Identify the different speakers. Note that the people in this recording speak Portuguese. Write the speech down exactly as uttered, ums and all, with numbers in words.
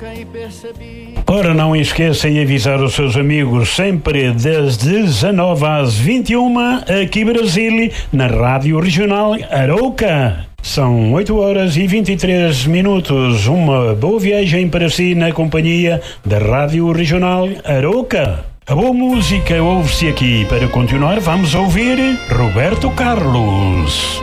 Speaker 1: Ora, não esqueça de avisar os seus amigos sempre das dezanove às vinte e uma, aqui Brasília, na Rádio Regional Arouca. São oito horas e vinte e três minutos. Uma boa viagem para si na companhia da Rádio Regional Arouca. A boa música ouve-se aqui. Para continuar, vamos ouvir Roberto Carlos.